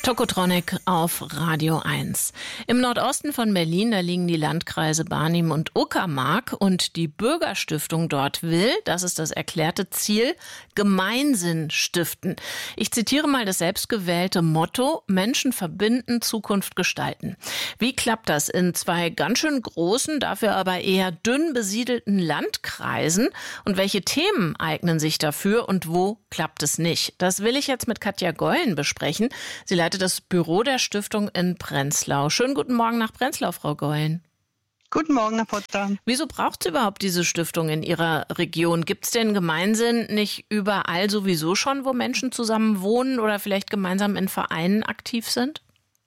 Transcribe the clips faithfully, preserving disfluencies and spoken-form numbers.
Tokotronic auf Radio eins. Im Nordosten von Berlin, da liegen die Landkreise Barnim und Uckermark und die Bürgerstiftung dort will, das ist das erklärte Ziel, Gemeinsinn stiften. Ich zitiere mal das selbstgewählte Motto: Menschen verbinden, Zukunft gestalten. Wie klappt das in zwei ganz schön großen, dafür aber eher dünn besiedelten Landkreisen? Und welche Themen eignen sich dafür und wo klappt es nicht? Das will ich jetzt mit Katja Gollen besprechen. Sie leitet das Büro der Stiftung in Prenzlau. Schönen guten Morgen nach Prenzlau, Frau Gollen. Guten Morgen, Herr Potter. Wieso braucht es überhaupt diese Stiftung in Ihrer Region? Gibt es denn Gemeinsinn nicht überall sowieso schon, wo Menschen zusammen wohnen oder vielleicht gemeinsam in Vereinen aktiv sind?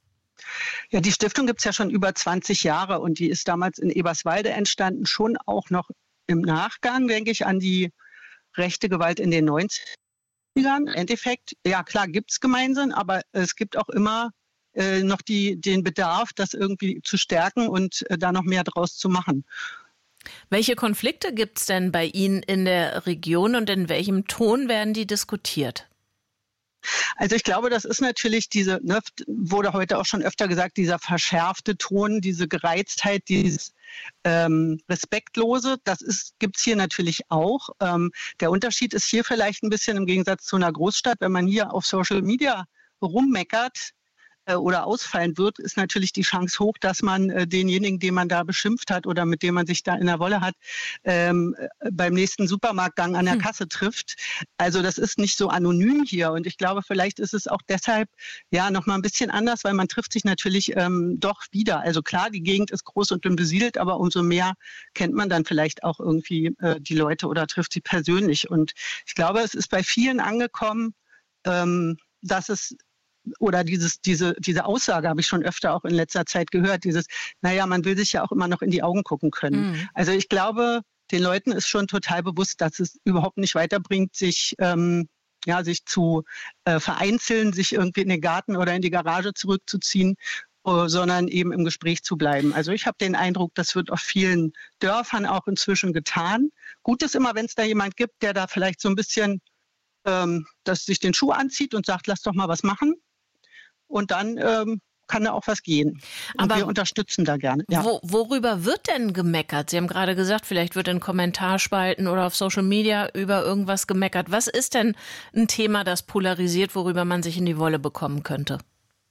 Ja, die Stiftung gibt es ja schon über zwanzig Jahre und die ist damals in Eberswalde entstanden, schon auch noch im Nachgang, denke ich, an die rechte Gewalt in den neunzigern. Im Endeffekt, ja klar, gibt es Gemeinsinn, aber es gibt auch immer äh, noch die, den Bedarf, das irgendwie zu stärken und äh, da noch mehr draus zu machen. Welche Konflikte gibt es denn bei Ihnen in der Region und in welchem Ton werden die diskutiert? Also ich glaube, das ist natürlich diese, ne, wurde heute auch schon öfter gesagt, dieser verschärfte Ton, diese Gereiztheit, dieses ähm, Respektlose, das gibt es hier natürlich auch. Ähm, der Unterschied ist hier vielleicht ein bisschen im Gegensatz zu einer Großstadt, wenn man hier auf Social Media rummeckert äh, oder ausfallen wird, ist natürlich die Chance hoch, dass man äh, denjenigen, den man da beschimpft hat oder mit dem man sich da in der Wolle hat, ähm, beim nächsten Supermarktgang an der Hm. Kasse trifft. Also das ist nicht so anonym hier und ich glaube, vielleicht ist es auch deshalb ja noch mal ein bisschen anders, weil man trifft sich natürlich ähm, doch wieder. Also klar, die Gegend ist groß und dünn besiedelt, aber umso mehr kennt man dann vielleicht auch irgendwie äh, die Leute oder trifft sie persönlich. Und ich glaube, es ist bei vielen angekommen, ähm, dass es oder dieses, diese, diese Aussage habe ich schon öfter auch in letzter Zeit gehört, dieses, naja, man will sich ja auch immer noch in die Augen gucken können. Mhm. Also ich glaube, den Leuten ist schon total bewusst, dass es überhaupt nicht weiterbringt, sich, ähm, ja, sich zu äh, vereinzeln, sich irgendwie in den Garten oder in die Garage zurückzuziehen, äh, sondern eben im Gespräch zu bleiben. Also ich habe den Eindruck, das wird auf vielen Dörfern auch inzwischen getan. Gut ist immer, wenn es da jemand gibt, der da vielleicht so ein bisschen ähm, dass sich den Schuh anzieht und sagt, lass doch mal was machen. Und dann ähm, kann da auch was gehen. Und Aber wir unterstützen da gerne. Ja. Wo, worüber wird denn gemeckert? Sie haben gerade gesagt, vielleicht wird in Kommentarspalten oder auf Social Media über irgendwas gemeckert. Was ist denn ein Thema, das polarisiert, worüber man sich in die Wolle bekommen könnte?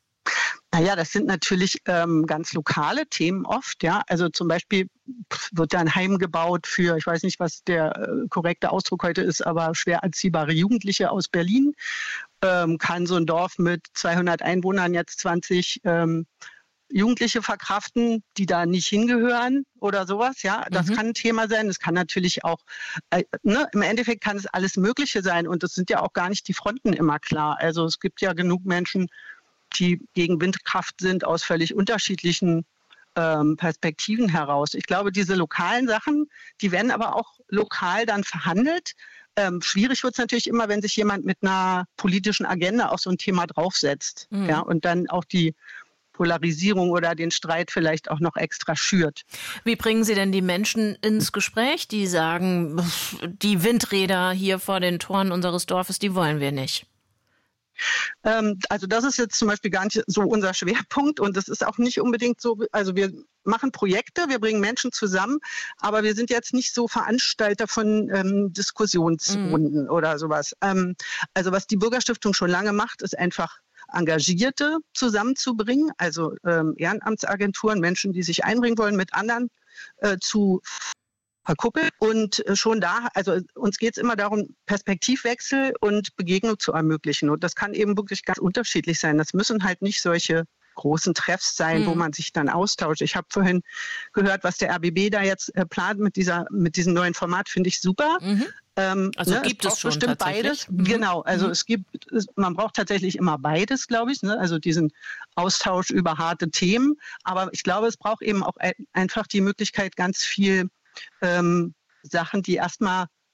Naja, das sind natürlich ähm, ganz lokale Themen oft. Ja, also zum Beispiel wird da ein Heim gebaut für, ich weiß nicht, was der äh, korrekte Ausdruck heute ist, aber schwer erziehbare Jugendliche aus Berlin. Ähm, kann so ein Dorf mit zweihundert Einwohnern jetzt zwanzig ähm, Jugendliche verkraften, die da nicht hingehören oder sowas. Ja, das Mhm. kann ein Thema sein. Es kann natürlich auch, äh, ne, im Endeffekt kann es alles Mögliche sein. Und es sind ja auch gar nicht die Fronten immer klar. Also es gibt ja genug Menschen, die gegen Windkraft sind, aus völlig unterschiedlichen ähm, Perspektiven heraus. Ich glaube, diese lokalen Sachen, die werden aber auch lokal dann verhandelt. Ähm, schwierig wird es natürlich immer, wenn sich jemand mit einer politischen Agenda auf so ein Thema draufsetzt, Mhm. ja, und dann auch die Polarisierung oder den Streit vielleicht auch noch extra schürt. Wie bringen Sie denn die Menschen ins Gespräch, die sagen, die Windräder hier vor den Toren unseres Dorfes, die wollen wir nicht? Ähm, also das ist jetzt zum Beispiel gar nicht so unser Schwerpunkt und das ist auch nicht unbedingt so, also wir machen Projekte, wir bringen Menschen zusammen, aber wir sind jetzt nicht so Veranstalter von ähm, Diskussionsrunden mhm. oder sowas. Ähm, also was die Bürgerstiftung schon lange macht, ist einfach Engagierte zusammenzubringen, also ähm, Ehrenamtsagenturen, Menschen, die sich einbringen wollen, mit anderen äh, zu verkuppelt. Und schon da, also uns geht es immer darum, Perspektivwechsel und Begegnung zu ermöglichen. Und das kann eben wirklich ganz unterschiedlich sein. Das müssen halt nicht solche großen Treffs sein, mhm. wo man sich dann austauscht. Ich habe vorhin gehört, was der R B B da jetzt äh, plant mit dieser, mit diesem neuen Format, finde ich super. Mhm. Ähm, also ne, gibt es, es schon bestimmt beides. Mhm. Genau, also mhm. es gibt, es, man braucht tatsächlich immer beides, glaube ich. Ne? Also diesen Austausch über harte Themen. Aber ich glaube, es braucht eben auch ein, einfach die Möglichkeit, ganz viel ähm, Sachen, die erstmal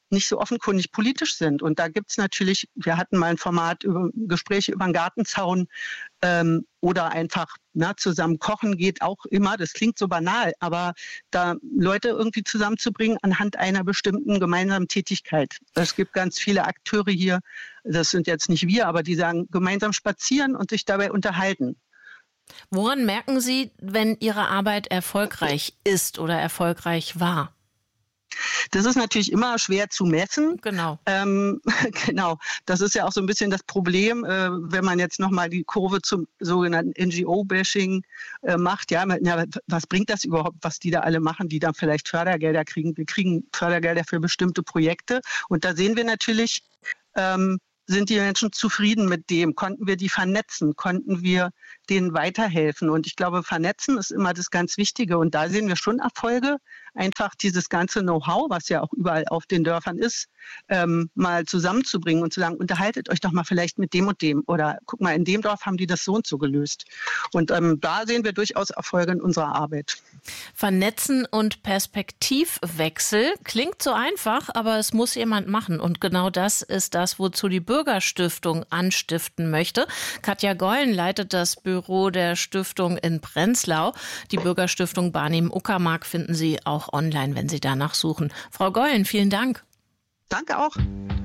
nicht so offenkundig politisch sind. Und da gibt es natürlich, wir hatten mal ein Format über Gespräche über den Gartenzaun ähm, oder einfach na, zusammen kochen geht auch immer. Das klingt so banal, aber da Leute irgendwie zusammenzubringen anhand einer bestimmten gemeinsamen Tätigkeit. Es gibt ganz viele Akteure hier, das sind jetzt nicht wir, aber die sagen, gemeinsam spazieren und sich dabei unterhalten. Woran merken Sie, wenn Ihre Arbeit erfolgreich ist oder erfolgreich war? Das ist natürlich immer schwer zu messen. Genau. Ähm, genau. Das ist ja auch so ein bisschen das Problem, äh, wenn man jetzt nochmal die Kurve zum sogenannten N G O-Bashing äh, macht. Ja, ja, was bringt das überhaupt, was die da alle machen, die dann vielleicht Fördergelder kriegen? Wir kriegen Fördergelder für bestimmte Projekte. Und da sehen wir natürlich, ähm, sind die Menschen zufrieden mit dem? Konnten wir die vernetzen? Konnten wir denen weiterhelfen? Und ich glaube, vernetzen ist immer das ganz Wichtige. Und da sehen wir schon Erfolge. Einfach dieses ganze Know-how, was ja auch überall auf den Dörfern ist, ähm, mal zusammenzubringen und zu sagen, unterhaltet euch doch mal vielleicht mit dem und dem. Oder guck mal, in dem Dorf haben die das so und so gelöst. Und ähm, da sehen wir durchaus Erfolge in unserer Arbeit. Vernetzen und Perspektivwechsel klingt so einfach, aber es muss jemand machen. Und genau das ist das, wozu die Bürgerstiftung anstiften möchte. Katja Geulen leitet das Büro der Stiftung in Prenzlau. Die Bürgerstiftung Barnim-Uckermark finden Sie auch online, wenn Sie danach suchen. Frau Geulen, vielen Dank. Danke auch.